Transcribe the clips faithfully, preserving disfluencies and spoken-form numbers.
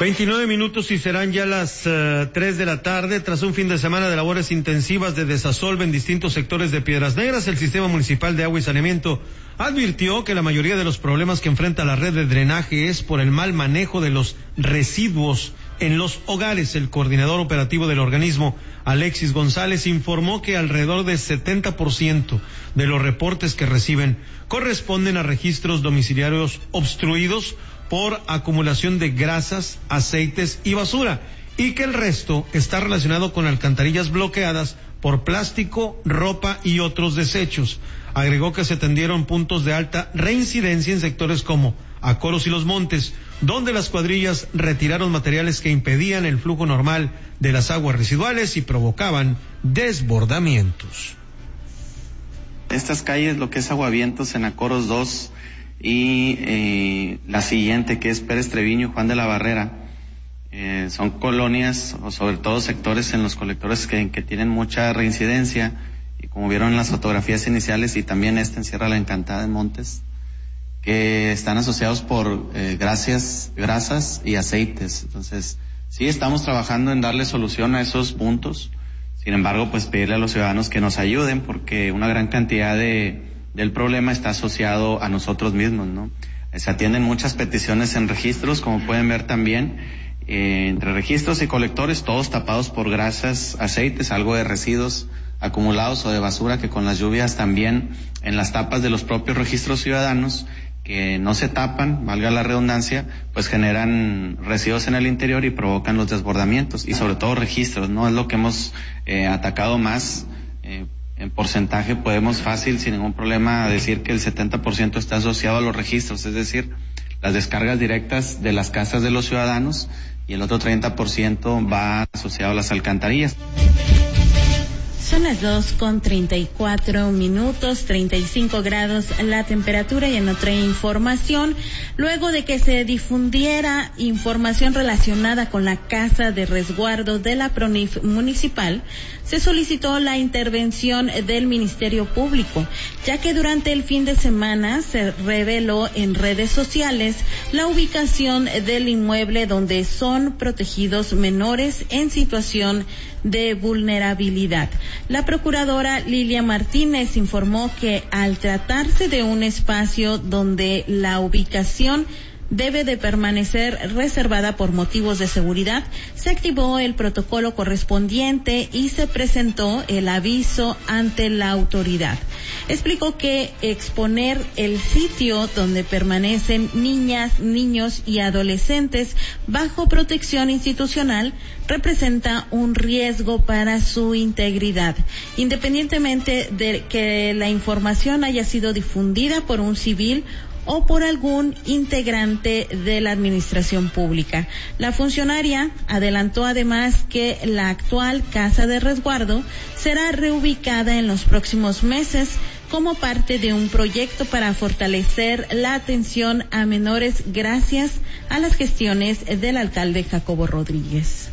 veintinueve minutos y serán ya las uh, tres de la tarde. Tras un fin de semana de labores intensivas de desasolve en distintos sectores de Piedras Negras, el Sistema Municipal de Agua y Saneamiento advirtió que la mayoría de los problemas que enfrenta la red de drenaje es por el mal manejo de los residuos en los hogares. El coordinador operativo del organismo, Alexis González, informó que alrededor del setenta por ciento de los reportes que reciben corresponden a registros domiciliarios obstruidos por acumulación de grasas, aceites y basura, y que el resto está relacionado con alcantarillas bloqueadas por plástico, ropa y otros desechos. Agregó que se atendieron puntos de alta reincidencia en sectores como Acoros y Los Montes, donde las cuadrillas retiraron materiales que impedían el flujo normal de las aguas residuales y provocaban desbordamientos. Estas calles, lo que es Aguavientos en Acoros dos y eh, la siguiente, que es Pérez Treviño, Juan de la Barrera, eh, son colonias o sobre todo sectores en los colectores que, que tienen mucha reincidencia, y como vieron en las fotografías iniciales, y también esta en Sierra La Encantada en Montes, que están asociados por eh, grasas, grasas y aceites. Entonces, sí estamos trabajando en darle solución a esos puntos. Sin embargo, pues pedirle a los ciudadanos que nos ayuden, porque una gran cantidad de del problema está asociado a nosotros mismos, ¿no? Se atienden muchas peticiones en registros, como pueden ver también, eh, entre registros y colectores, todos tapados por grasas, aceites, algo de residuos acumulados o de basura que con las lluvias también en las tapas de los propios registros ciudadanos, que no se tapan, valga la redundancia, pues generan residuos en el interior y provocan los desbordamientos, y sobre todo registros, ¿no? Es lo que hemos eh, atacado más. eh, En porcentaje podemos fácil, sin ningún problema, decir que el setenta por ciento está asociado a los registros, es decir, las descargas directas de las casas de los ciudadanos, y el otro treinta por ciento va asociado a las alcantarillas. Son las dos con treinta y cuatro minutos, treinta y cinco grados la temperatura. Y en otra información, luego de que se difundiera información relacionada con la casa de resguardo de la PRONIF municipal, se solicitó la intervención del Ministerio Público, ya que durante el fin de semana se reveló en redes sociales la ubicación del inmueble donde son protegidos menores en situación de vulnerabilidad. La procuradora Lilia Martínez informó que al tratarse de un espacio donde la ubicación debe de permanecer reservada por motivos de seguridad, se activó el protocolo correspondiente y se presentó el aviso ante la autoridad. Explicó que exponer el sitio donde permanecen niñas, niños y adolescentes bajo protección institucional representa un riesgo para su integridad, independientemente de que la información haya sido difundida por un civil o por algún integrante de la administración pública. La funcionaria adelantó además que la actual casa de resguardo será reubicada en los próximos meses como parte de un proyecto para fortalecer la atención a menores gracias a las gestiones del alcalde Jacobo Rodríguez.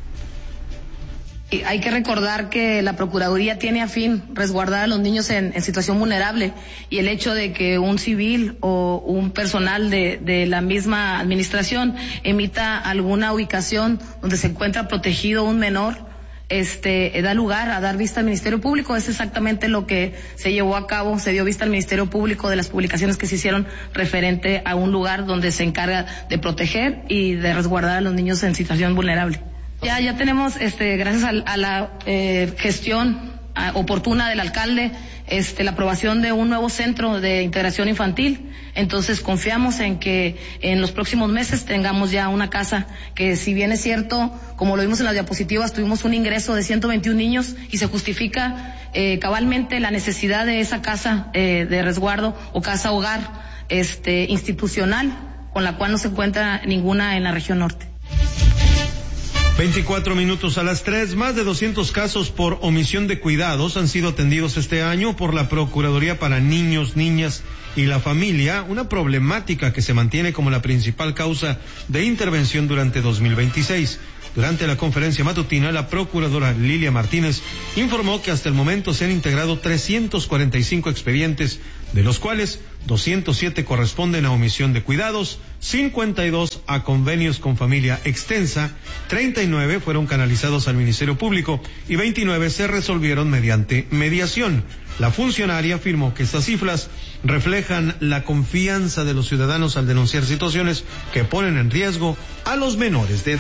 Hay que recordar que la Procuraduría tiene a fin resguardar a los niños en, en situación vulnerable, y el hecho de que un civil o un personal de, de la misma administración emita alguna ubicación donde se encuentra protegido un menor, este da lugar a dar vista al Ministerio Público. Es exactamente lo que se llevó a cabo, se dio vista al Ministerio Público de las publicaciones que se hicieron referente a un lugar donde se encarga de proteger y de resguardar a los niños en situación vulnerable. Ya, ya tenemos, este, gracias a, a la eh, gestión a, oportuna del alcalde, este, la aprobación de un nuevo centro de integración infantil. Entonces confiamos en que en los próximos meses tengamos ya una casa que, si bien es cierto, como lo vimos en las diapositivas, tuvimos un ingreso de ciento veintiún niños y se justifica eh, cabalmente la necesidad de esa casa eh, de resguardo o casa hogar este, institucional, con la cual no se encuentra ninguna en la región norte. veinticuatro minutos a las tres. Más de doscientos casos por omisión de cuidados han sido atendidos este año por la Procuraduría para Niños, Niñas y la Familia, una problemática que se mantiene como la principal causa de intervención durante dos mil veintiséis. Durante la conferencia matutina, la procuradora Lilia Martínez informó que hasta el momento se han integrado trescientos cuarenta y cinco expedientes, de los cuales doscientos siete corresponden a omisión de cuidados, cincuenta y dos a convenios con familia extensa, treinta y nueve fueron canalizados al Ministerio Público y veintinueve se resolvieron mediante mediación. La funcionaria afirmó que estas cifras reflejan la confianza de los ciudadanos al denunciar situaciones que ponen en riesgo a los menores de edad.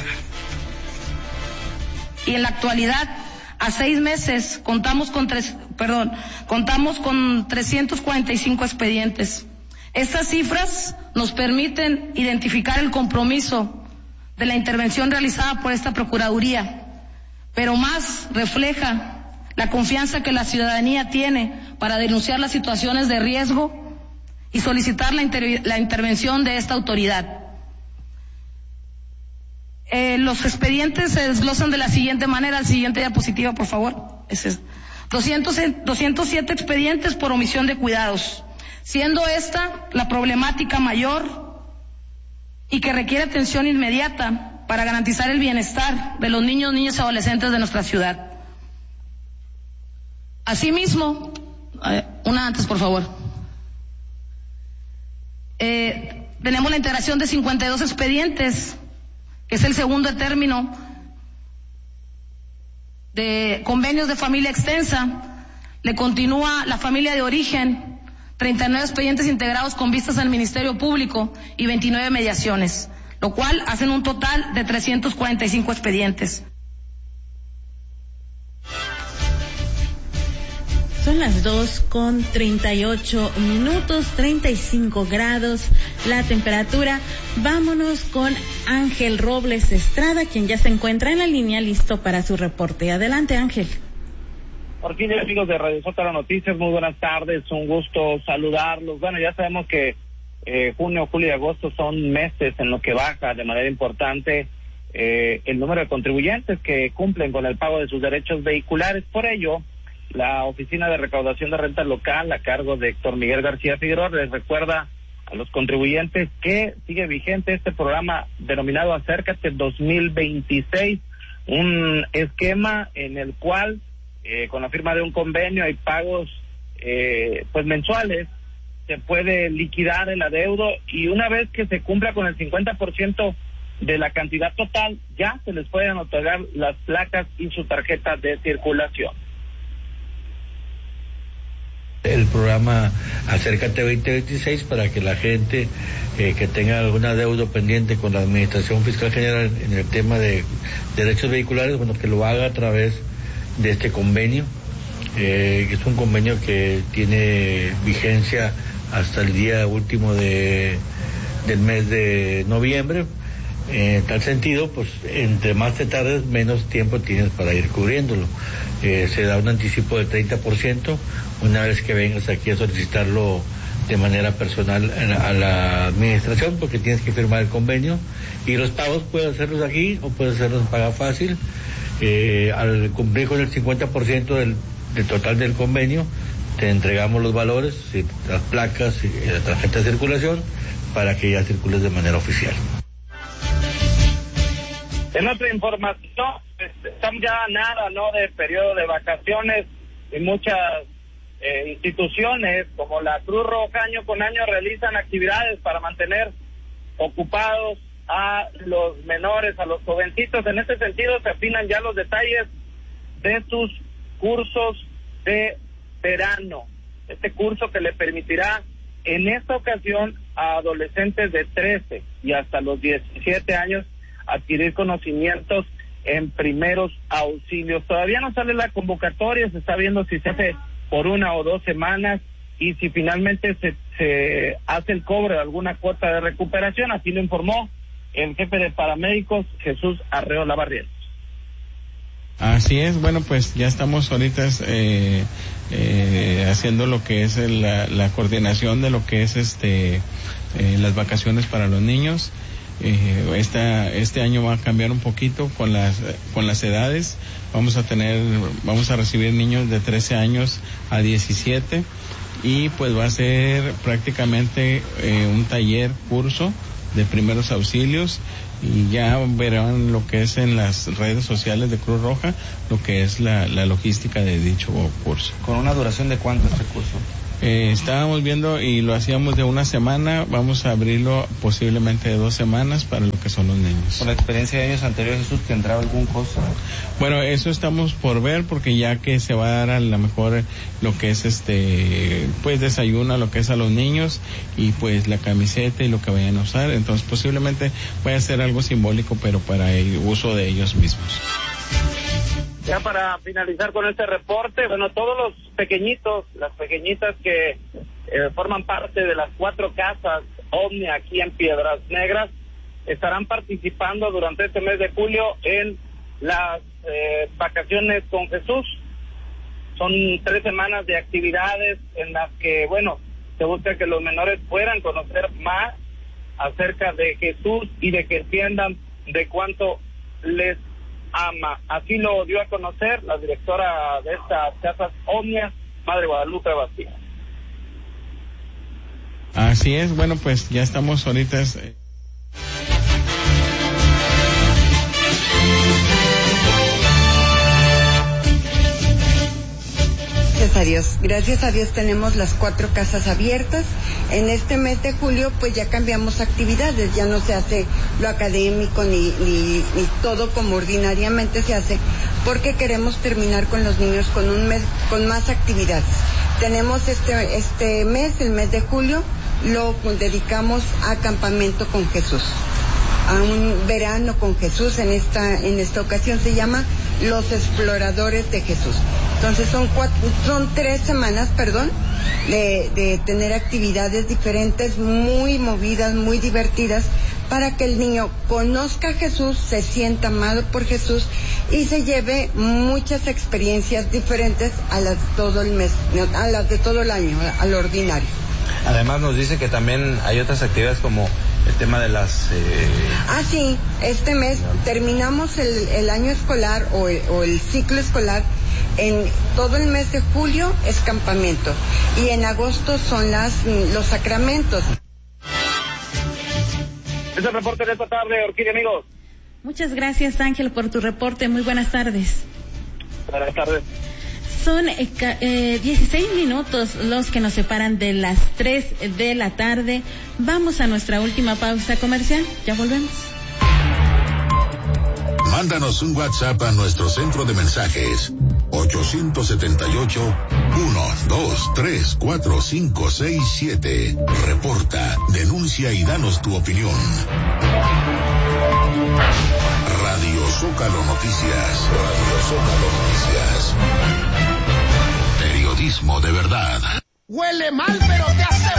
Y en la actualidad, a seis meses, contamos con tres, perdón, contamos con trescientos cuarenta y cinco expedientes. Estas cifras nos permiten identificar el compromiso de la intervención realizada por esta Procuraduría, pero más refleja la confianza que la ciudadanía tiene para denunciar las situaciones de riesgo y solicitar la, inter- la intervención de esta autoridad. Eh, los expedientes se desglosan de la siguiente manera. La siguiente diapositiva, por favor. Ese es. doscientos, doscientos siete expedientes por omisión de cuidados, siendo esta la problemática mayor y que requiere atención inmediata para garantizar el bienestar de los niños, niñas y adolescentes de nuestra ciudad. Asimismo, eh, una antes, por favor. Eh, tenemos la integración de cincuenta y dos expedientes, que es el segundo término de convenios de familia extensa. Le continúa la familia de origen, treinta y nueve expedientes integrados con vistas al Ministerio Público y veintinueve mediaciones, lo cual hacen un total de trescientos cuarenta y cinco expedientes. Son las dos con treinta y ocho minutos, treinta y cinco grados la temperatura. Vámonos con Ángel Robles Estrada, quien ya se encuentra en la línea listo para su reporte. Adelante, Ángel. Por fin, amigos de Radio Sótano Noticias, muy buenas tardes, un gusto saludarlos. Bueno, ya sabemos que eh, junio, julio y agosto son meses en los que baja de manera importante eh, el número de contribuyentes que cumplen con el pago de sus derechos vehiculares. Por ello, la Oficina de Recaudación de Renta Local, a cargo de Héctor Miguel García Figueroa, les recuerda a los contribuyentes que sigue vigente este programa denominado Acércate dos mil veintiséis, un esquema en el cual eh, con la firma de un convenio hay pagos eh, pues mensuales, se puede liquidar el adeudo y una vez que se cumpla con el cincuenta por ciento de la cantidad total, ya se les pueden otorgar las placas y su tarjeta de circulación. El programa Acércate veinte veintiséis para que la gente eh, que tenga alguna deuda pendiente con la Administración Fiscal General en el tema de derechos vehiculares, bueno, que lo haga a través de este convenio, eh, que es un convenio que tiene vigencia hasta el día último de del mes de noviembre. En tal sentido, pues entre más te tardes, menos tiempo tienes para ir cubriéndolo. Eh, se da un anticipo del treinta por ciento una vez que vengas aquí a solicitarlo de manera personal a la, a la administración, porque tienes que firmar el convenio, y los pagos puedes hacerlos aquí o puedes hacerlos en paga fácil. Eh, al cumplir con el cincuenta por ciento del, del total del convenio, te entregamos los valores, las placas y la tarjeta de circulación para que ya circules de manera oficial. En otra información, pues, estamos ya a nada, ¿no?, de periodo de vacaciones y muchas eh, instituciones como la Cruz Roja año con año realizan actividades para mantener ocupados a los menores, a los jovencitos. En este sentido se afinan ya los detalles de sus cursos de verano. Este curso que le permitirá en esta ocasión a adolescentes de trece y hasta los diecisiete años adquirir conocimientos en primeros auxilios. Todavía no sale la convocatoria, se está viendo si se hace por una o dos semanas y si finalmente se, se hace el cobro de alguna cuota de recuperación, así lo informó el jefe de paramédicos, Jesús Arreola Barrientos. Así es, bueno, pues ya estamos ahorita eh, eh, haciendo lo que es el, la, la coordinación de lo que es este eh, las vacaciones para los niños. Eh, esta, este año va a cambiar un poquito con las con las edades. Vamos a tener, vamos a recibir niños de trece años a diecisiete y pues va a ser prácticamente eh, un taller, curso de primeros auxilios, y ya verán lo que es en las redes sociales de Cruz Roja, lo que es la, la logística de dicho curso. ¿Con una duración de cuánto este curso? Eh, estábamos viendo y lo hacíamos de una semana, vamos a abrirlo posiblemente de dos semanas para lo que son los niños. Con la experiencia de años anteriores, ¿Jesús tendrá algún costo? Bueno, eso estamos por ver, porque ya que se va a dar a lo mejor lo que es este, pues desayuno a lo que es a los niños y pues la camiseta y lo que vayan a usar, entonces posiblemente vaya a ser algo simbólico, pero para el uso de ellos mismos. Ya para finalizar con este reporte, bueno, todos los pequeñitos, las pequeñitas que eh, forman parte de las cuatro casas OVNI aquí en Piedras Negras, estarán participando durante este mes de julio en las eh, vacaciones con Jesús. Son tres semanas de actividades en las que, bueno, se busca que los menores puedan conocer más acerca de Jesús y de que entiendan de cuánto les ama. Así lo dio a conocer la directora de estas casas OVNI, Madre Guadalupe Bastida. Así es, bueno, pues ya estamos ahorita. Eh... Gracias a Dios, gracias a Dios tenemos las cuatro casas abiertas. En este mes de julio pues ya cambiamos actividades, ya no se hace lo académico ni, ni, ni todo como ordinariamente se hace, porque queremos terminar con los niños con un mes, con más actividades. Tenemos este, este mes, el mes de julio, lo dedicamos a Campamento con Jesús, a un verano con Jesús. En esta, en esta ocasión se llama Los Exploradores de Jesús. Entonces son cuatro, son tres semanas, perdón, de, de tener actividades diferentes, muy movidas, muy divertidas, para que el niño conozca a Jesús, se sienta amado por Jesús y se lleve muchas experiencias diferentes a las de todo el mes, a las de todo el año, al ordinario. Además nos dice que también hay otras actividades como el tema de las... Eh... Ah, sí, este mes terminamos el, el año escolar o el, o el ciclo escolar. En todo el mes de julio es campamento y en agosto son las los sacramentos. Es el reporte de esta tarde, Orquídea, amigos. Muchas gracias, Ángel, por tu reporte. Muy buenas tardes. Buenas tardes. Son eh, eh, dieciséis minutos los que nos separan de las tres de la tarde. Vamos a nuestra última pausa comercial. Ya volvemos. Mándanos un WhatsApp a nuestro centro de mensajes ocho siete ocho, uno dos tres cuatro cinco seis siete. Reporta, denuncia y danos tu opinión. Radio Zócalo Noticias. Radio Zócalo Noticias. Periodismo de verdad. Huele mal, pero te hace